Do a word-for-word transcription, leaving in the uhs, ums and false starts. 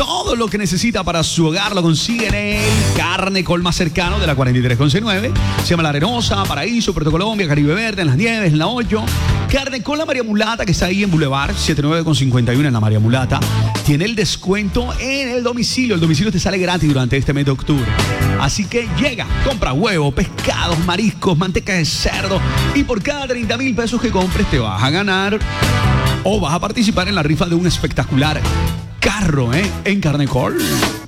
Todo lo que necesita para su hogar lo consigue en el Carnecol más cercano de la cuarenta y tres con nueve. Se llama La Arenosa, Paraíso, Puerto Colombia, Caribe Verde, en Las Nieves, en La ocho. Carnecol La María Mulata, que está ahí en Boulevard setenta y nueve con cincuenta y uno en La María Mulata. Tiene el descuento en el domicilio. El domicilio te sale gratis durante este mes de octubre. Así que llega, compra huevo, pescados, mariscos, manteca de cerdo. Y por cada treinta mil pesos que compres te vas a ganar o vas a participar en la rifa de un espectacular carro, ¿eh? En Carnecol.